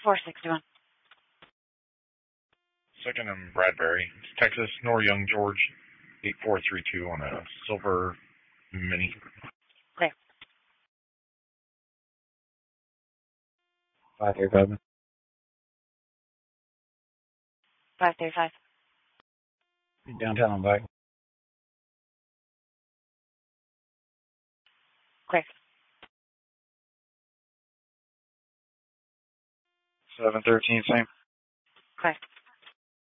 461. Second and Bradbury, Texas, Nor Young George, 8432 on a silver Mini. Clear. 535. 535. Downtown on bike. Clear. 713, same. Clear.